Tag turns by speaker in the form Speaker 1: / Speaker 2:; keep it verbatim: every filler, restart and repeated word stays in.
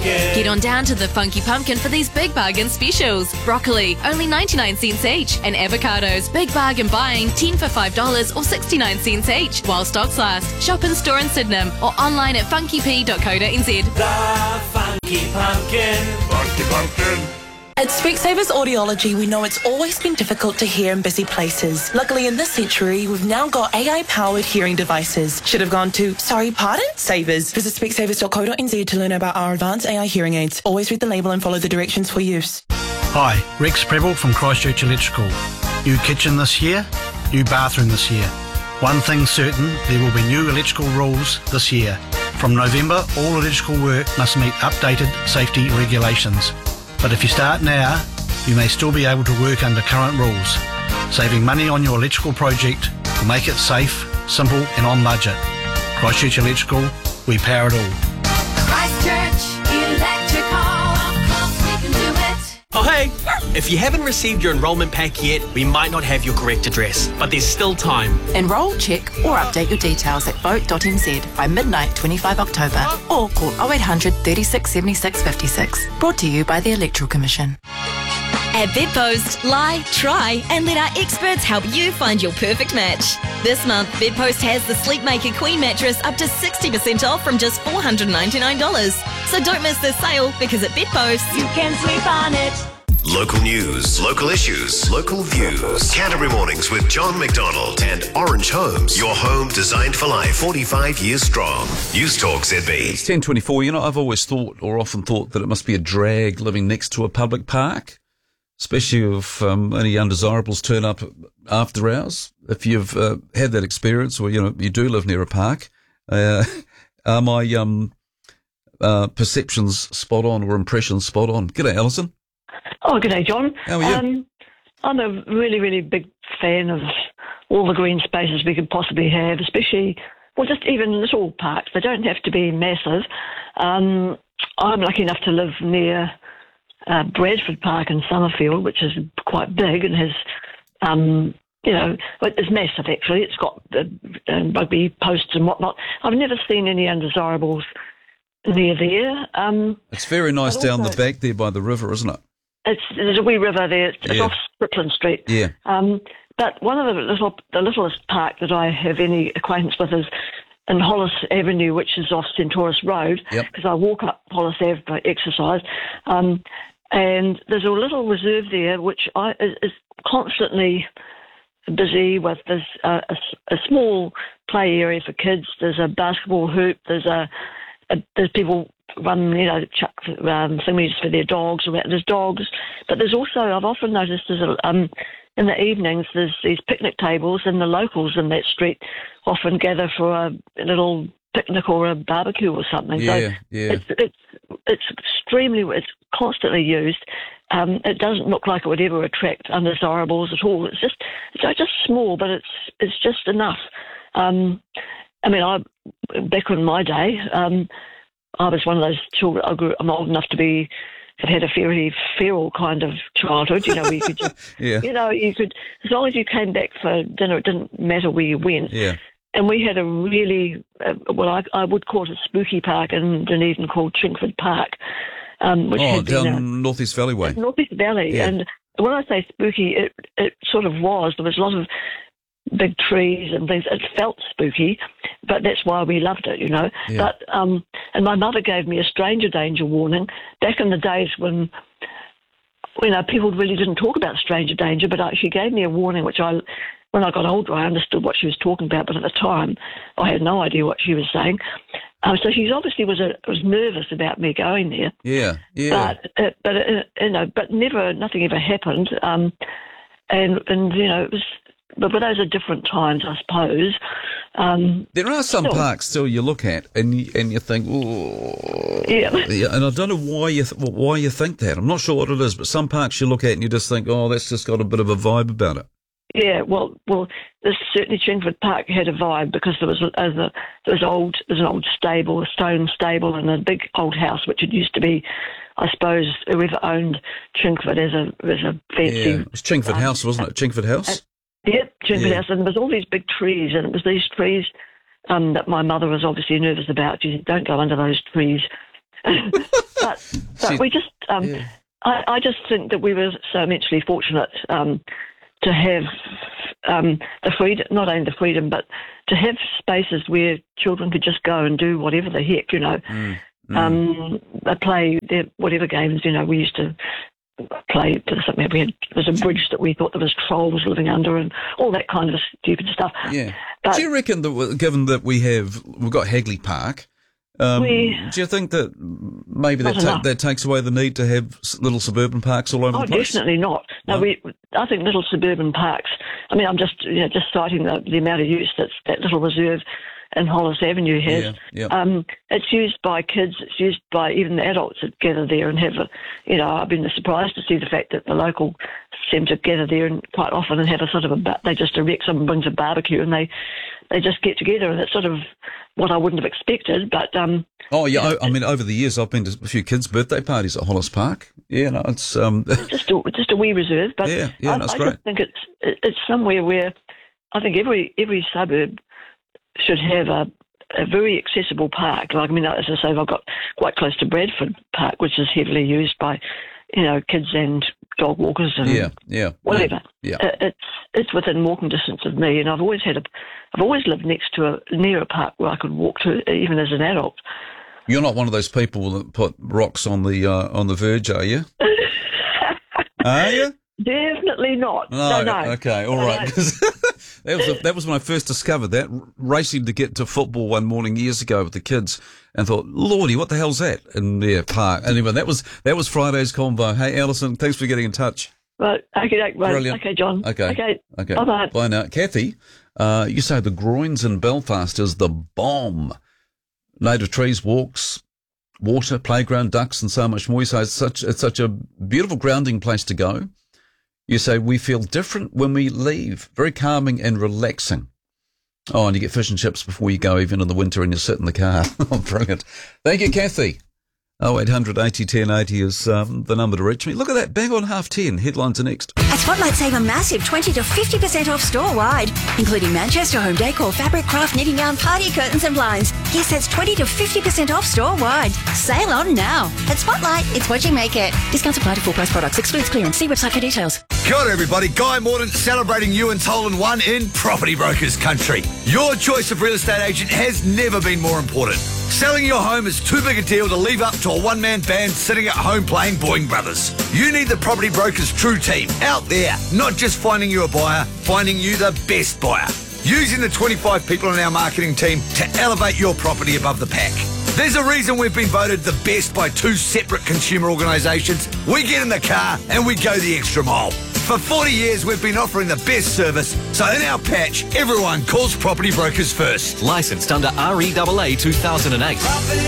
Speaker 1: Pumpkin.
Speaker 2: Get on down to the Funky Pumpkin for these big bargain specials. Broccoli, only ninety-nine cents each. And avocados, big bargain buying, ten for five dollars or sixty-nine cents each. While stocks last. Shop in store in Sydenham or online at funky p dot co dot n z.
Speaker 1: The Funky Pumpkin.
Speaker 3: Funky Pumpkin.
Speaker 4: At Specsavers Audiology, we know it's always been difficult to hear in busy places. Luckily, in this century, we've now got A I-powered hearing devices. Should have gone to, sorry, pardon? Savers. Visit specsavers dot co dot n z to learn about our advanced A I hearing aids. Always read the label and follow the directions for use.
Speaker 5: Hi, Rex Preble from Christchurch Electrical. New kitchen this year, new bathroom this year. One thing's certain, there will be new electrical rules this year. From November, all electrical work must meet updated safety regulations. But if you start now, you may still be able to work under current rules. Saving money on your electrical project will make it safe, simple and on budget. Christchurch Electrical, we power it all.
Speaker 6: Christchurch Electrical, of course we can do it.
Speaker 7: Oh hey, if you haven't received your enrolment pack yet, we might not have your correct address, but there's still time.
Speaker 8: Enrol, check or update your details at vote dot n z by midnight twenty-fifth of October or call oh eight hundred, thirty-six, seventy-six, fifty-six. Brought to you by the Electoral Commission.
Speaker 9: At Bedpost, lie, try, and let our experts help you find your perfect match. This month, Bedpost has the Sleepmaker Queen mattress up to sixty percent off from just four hundred ninety-nine dollars. So don't miss this sale, because at Bedpost,
Speaker 6: you can sleep on it.
Speaker 10: Local news, local issues, local views. Canterbury Mornings with John McDonald and Orange Homes. Your home designed for life, forty-five years strong. News Talk Z B.
Speaker 11: It's ten twenty-four. You know, I've always thought, or often thought, that it must be a drag living next to a public park, especially if um, any undesirables turn up after hours. If you've uh, had that experience, or, you know, you do live near a park, uh, are my um, uh, perceptions spot on or impressions spot on? G'day, Alison.
Speaker 12: Oh, good day, John.
Speaker 11: How are you?
Speaker 12: Um, I'm a really, really big fan of all the green spaces we could possibly have, especially, well, just even little parks. They don't have to be massive. Um, I'm lucky enough to live near uh, Bradford Park in Summerfield, which is quite big and has, um, you know, it's massive actually. It's got the uh, rugby posts and whatnot. I've never seen any undesirables near there. Um,
Speaker 11: it's very nice down
Speaker 12: also,
Speaker 11: the back there by the river, isn't it?
Speaker 12: It's there's a wee river there. It's
Speaker 11: yeah.
Speaker 12: off Strickland Street.
Speaker 11: Yeah.
Speaker 12: Um, but one of the little, the littlest park that I have any acquaintance with is in Hollis Avenue, which is off Centaurus Road.
Speaker 11: Yep.
Speaker 12: Because I walk up Hollis Ave for exercise, um, and there's a little reserve there which I is, is constantly busy with. There's a, a, a small play area for kids. There's a basketball hoop. There's a, a there's people run, you know, chuck um, thingies for their dogs. There's dogs, but there's also, I've often noticed, there's a, um, in the evenings, there's these picnic tables, and the locals in that street often gather for a, a little picnic or a barbecue or something.
Speaker 11: Yeah,
Speaker 12: so
Speaker 11: yeah.
Speaker 12: It's, it's it's extremely, it's constantly used. Um, it doesn't look like it would ever attract undesirables at all. It's just it's just small, but it's it's just enough. Um, I mean, I back in my day. Um, I was one of those children. I grew, I'm old enough to be have had a fairly feral kind of childhood. You know, where you could just,
Speaker 11: yeah.
Speaker 12: you know, you could, as long as you came back for dinner, it didn't matter where you went.
Speaker 11: Yeah.
Speaker 12: And we had a really, uh, well, I, I would call it a spooky park in Dunedin called Chingford Park. Um, which
Speaker 11: oh,
Speaker 12: had
Speaker 11: down
Speaker 12: been a,
Speaker 11: North East Valley way.
Speaker 12: North East Valley.
Speaker 11: Yeah.
Speaker 12: And when I say spooky, it, it sort of was. There was a lot of big trees and things. It felt spooky, but that's why we loved it, you know.
Speaker 11: Yeah.
Speaker 12: But um, and my mother gave me a stranger danger warning back in the days when, you know, people really didn't talk about stranger danger. But I, she gave me a warning, which I, when I got older, I understood what she was talking about. But at the time, I had no idea what she was saying. Um, so she obviously was a, was nervous about me going there.
Speaker 11: Yeah, yeah.
Speaker 12: But uh, but uh, you know, but never, nothing ever happened. Um, and and you know, it was. But, but those are different times, I suppose. Um,
Speaker 11: there are some
Speaker 12: still,
Speaker 11: parks still you look at and you, and you think, oh,
Speaker 12: yeah.
Speaker 11: yeah. And I don't know why you th- why you think that. I'm not sure what it is, but some parks you look at and you just think, oh, that's just got a bit of a vibe about it.
Speaker 12: Yeah, well, well, this certainly Chingford Park had a vibe because there was a, a, there was old, there's an old stable, a stone stable, and a big old house, which it used to be. I suppose whoever owned Chingford as a as a fancy.
Speaker 11: Yeah, it was Chingford um, House, wasn't it? Chingford House.
Speaker 12: Uh, Yep, Chingford
Speaker 11: yeah.
Speaker 12: House, and there was all these big trees, and it was these trees um, that my mother was obviously nervous about. She said, don't go under those trees. but but we just, um,
Speaker 11: Yeah.
Speaker 12: I, I just think that we were so immensely fortunate um, to have um, the freedom, not only the freedom, but to have spaces where children could just go and do whatever the heck, you know.
Speaker 11: Mm, mm.
Speaker 12: Um, they play their whatever games, you know. We used to play something. We had there was a bridge that we thought there was trolls living under, and all that kind of stupid stuff.
Speaker 11: Yeah.
Speaker 12: But
Speaker 11: do you reckon that, given that we have we've got Hagley Park, um,
Speaker 12: we,
Speaker 11: do you think that maybe that
Speaker 12: Not
Speaker 11: ta-
Speaker 12: enough.
Speaker 11: that takes away the need to have s- little suburban parks all over
Speaker 12: oh,
Speaker 11: the place?
Speaker 12: definitely not. No,
Speaker 11: No?
Speaker 12: we. I think little suburban parks. I mean, I'm just you know just citing the, the amount of use that that little reserve in Hollis Avenue has.
Speaker 11: Yeah, yeah.
Speaker 12: Um, it's used by kids. It's used by even the adults that gather there and have a. You know, I've been surprised to see the fact that the local seem to gather there and quite often and have a sort of a. ba- They just erect. Someone brings a barbecue and they they just get together, and it's sort of what I wouldn't have expected. But um,
Speaker 11: Oh yeah, I, I mean over the years I've been to a few kids' birthday parties at Hollis Park. Yeah, no, it's um,
Speaker 12: just a, just a wee reserve. But
Speaker 11: Yeah, yeah,
Speaker 12: I,
Speaker 11: that's
Speaker 12: I
Speaker 11: great.
Speaker 12: just think it's it's somewhere where I think every every suburb should have a, a very accessible park. Like I mean, as I say, I've got quite close to Bradford Park, which is heavily used by you know kids and dog walkers and
Speaker 11: yeah, yeah,
Speaker 12: whatever.
Speaker 11: yeah.
Speaker 12: Uh, it's it's within walking distance of me, and I've always had a I've always lived next to a near a park where I could walk to even as an adult.
Speaker 11: You're not one of those people that put rocks on the uh, on the verge, are you? Are you?
Speaker 12: Definitely not. No, no.
Speaker 11: Okay, all
Speaker 12: No,
Speaker 11: right.
Speaker 12: no.
Speaker 11: 'Cause that was that was when I first discovered that, r- racing to get to football one morning years ago with the kids, and thought, Lordy, what the hell's that? And yeah, park. Anyway, that was that was Friday's convo. Hey, Alison, thanks for getting in touch.
Speaker 12: Right, okay, right,
Speaker 11: Brilliant.
Speaker 12: okay, John.
Speaker 11: Okay,
Speaker 12: okay,
Speaker 11: okay.
Speaker 12: Bye-bye.
Speaker 11: Bye now, Kathy. Uh, you say the groins in Belfast is the bomb. Native trees, walks, water, playground, ducks, and so much more. You say it's such it's such a beautiful grounding place to go. You say we feel different when we leave. Very calming and relaxing. Oh, and you get fish and chips before you go, even in the winter, and you sit in the car. Oh, brilliant. Thank you, Kathy. Oh, eight hundred eighty ten eighty is um, the number to reach me. Look at that, bang on half ten. Headlines are next.
Speaker 3: At Spotlight, save a massive twenty to fifty percent off store-wide, including Manchester home decor, fabric, craft, knitting yarn, party curtains and blinds. Yes, that's twenty to fifty percent off store-wide. Sale on now. At Spotlight, it's what you make it. Discounts apply to full price products. Excludes clearance. See website for details.
Speaker 13: Kia ora, everybody. Guy Mordaunt celebrating you and Tolan One in Property Brokers Country. Your choice of real estate agent has never been more important. Selling your home is too big a deal to leave up to a one-man band sitting at home playing Boeing Brothers. You need the Property Brokers True Team out there, not just finding you a buyer, finding you the best buyer. Using the twenty-five people in our marketing team to elevate your property above the pack. There's a reason we've been voted the best by two separate consumer organisations. We get in the car and we go the extra mile. For forty years, we've been offering the best service, so in our patch, everyone calls Property Brokers first.
Speaker 14: Licensed under R E A A two thousand eight.